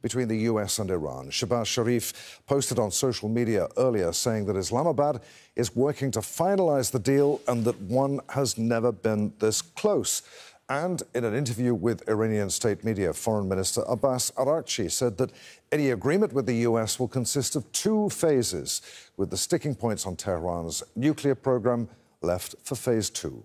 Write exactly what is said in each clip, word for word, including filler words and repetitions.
between the U S and Iran. Shehbaz Sharif posted on social media earlier saying that Islamabad is working to finalize the deal and that one has never been this close. And in an interview with Iranian state media, Foreign Minister Abbas Araghchi said that any agreement with the U S will consist of two phases, with the sticking points on Tehran's nuclear program left for phase two.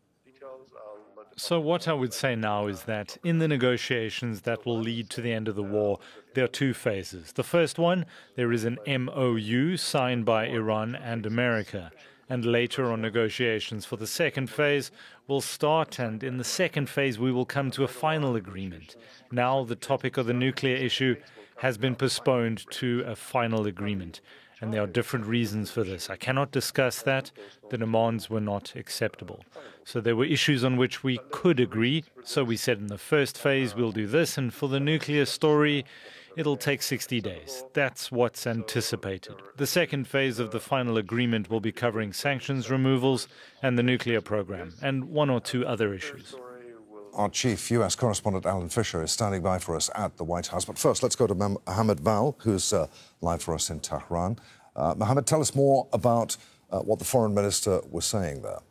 So what I would say now is that in the negotiations that will lead to the end of the war, there are two phases. The first one, there is an M O U signed by Iran and America. And later on, negotiations for the second phase will start, and in the second phase we will come to a final agreement. Now the topic of the nuclear issue has been postponed to a final agreement, and there are different reasons for this. I cannot discuss that. The demands were not acceptable. So there were issues on which we could agree. So we said in the first phase we'll do this, and for the nuclear story, it'll take sixty days. That's what's anticipated. The second phase of the final agreement will be covering sanctions removals and the nuclear program, and one or two other issues. Our chief U S correspondent, Alan Fisher, is standing by for us at the White House. But first, let's go to Mohammed Val, who's uh, live for us in Tehran. Uh, Mohammed, tell us more about uh, what the foreign minister was saying there.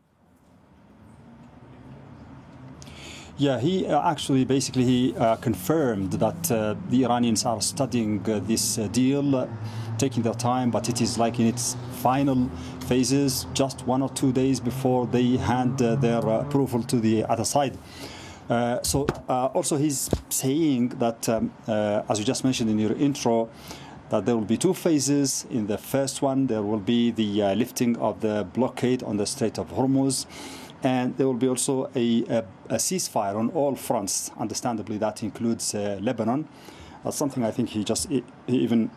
Yeah, he uh, actually basically he uh, confirmed that uh, the Iranians are studying uh, this uh, deal, uh, taking their time, but it is like in its final phases, just one or two days before they hand uh, their uh, approval to the other side. Uh, so uh, also he's saying that, um, uh, as you just mentioned in your intro, that there will be two phases. In the first one, there will be the uh, lifting of the blockade on the Strait of Hormuz. And there will be also a, a, a ceasefire on all fronts. Understandably, that includes uh, Lebanon. That's something I think he just he even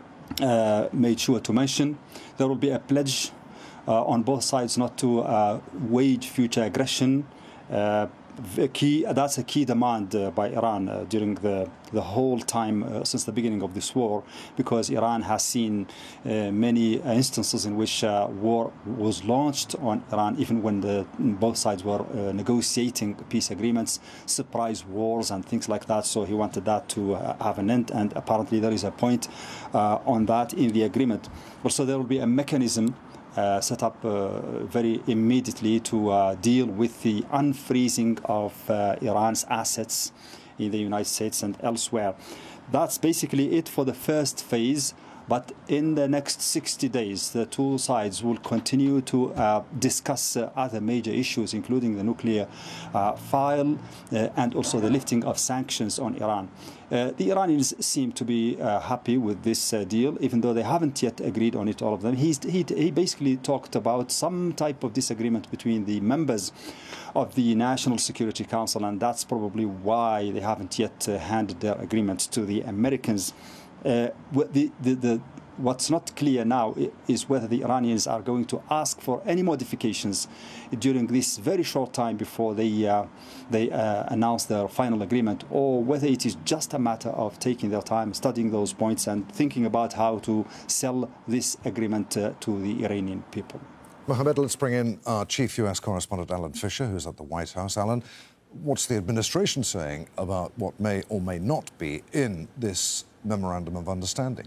uh, made sure to mention. There will be a pledge uh, on both sides not to uh, wage future aggression. Uh, a key, that's a key demand uh, by Iran uh, during the, the whole time uh, since the beginning of this war, because Iran has seen uh, many instances in which uh, war was launched on Iran, even when the, both sides were uh, negotiating peace agreements, surprise wars and things like that. So he wanted that to uh, have an end, and apparently there is a point uh, on that in the agreement. Also, there will be a mechanism Uh, set up uh, very immediately to uh, deal with the unfreezing of uh, Iran's assets in the United States and elsewhere. That's basically it for the first phase. But in the next sixty days, the two sides will continue to uh, discuss uh, other major issues, including the nuclear uh, file uh, and also the lifting of sanctions on Iran. Uh, the Iranians seem to be uh, happy with this uh, deal, even though they haven't yet agreed on it, all of them. He's, he, he basically talked about some type of disagreement between the members of the National Security Council, and that's probably why they haven't yet uh, handed their agreement to the Americans. Uh, the, the, the, what's not clear now is whether the Iranians are going to ask for any modifications during this very short time before they, uh, they uh, announce their final agreement, or whether it is just a matter of taking their time, studying those points and thinking about how to sell this agreement uh, to the Iranian people. Mohammed, let's bring in our chief U S correspondent, Alan Fisher, who's at the White House. Alan, what's the administration saying about what may or may not be in this memorandum of understanding?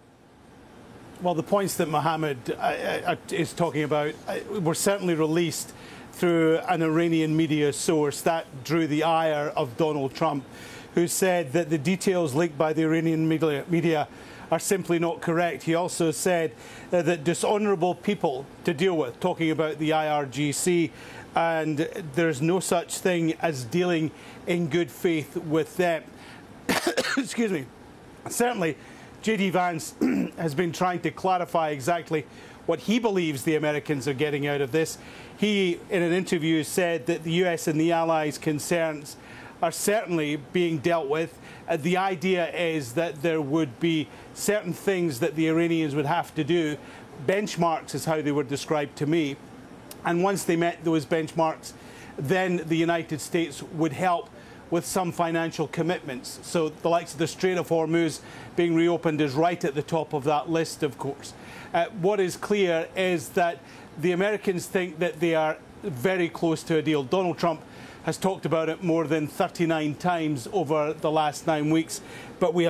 Well, the points that Mohammed uh, is talking about uh, were certainly released through an Iranian media source that drew the ire of Donald Trump, who said that the details leaked by the Iranian media, media are simply not correct. He also said uh, that dishonourable people to deal with, talking about the I R G C, and there's no such thing as dealing in good faith with them. Excuse me. Certainly, J D Vance has been trying to clarify exactly what he believes the Americans are getting out of this. He, in an interview, said that the U S and the Allies' concerns are certainly being dealt with. Uh, the idea is that there would be certain things that the Iranians would have to do. Benchmarks is how they were described to me. And once they met those benchmarks, then the United States would help with some financial commitments. So the likes of the Strait of Hormuz being reopened is right at the top of that list, of course. Uh, what is clear is that the Americans think that they are very close to a deal. Donald Trump has talked about it more than thirty-nine times over the last nine weeks, but we have